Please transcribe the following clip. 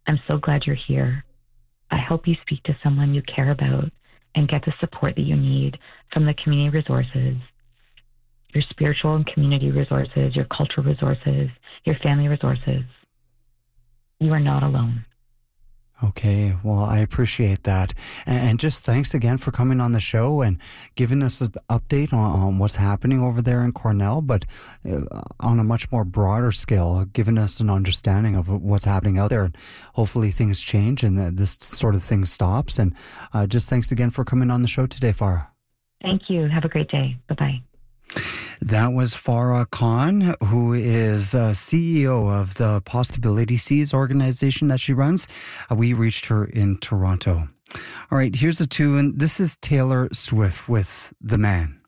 I'm so glad you're here. I hope you speak to someone you care about and get the support that you need from the community resources, your spiritual and community resources, your cultural resources, your family resources. You are not alone. Okay, well, I appreciate that. And just thanks again for coming on the show and giving us an update on what's happening over there in Cornell, but on a much more broader scale, giving us an understanding of what's happening out there. And hopefully things change and that this sort of thing stops. And just thanks again for coming on the show today, Farah. Thank you. Have a great day. Bye-bye. That was Farah Khan, who is CEO of the Possibility Seeds organization that she runs. We reached her in Toronto. All right, here's a tune. This is Taylor Swift with The Man.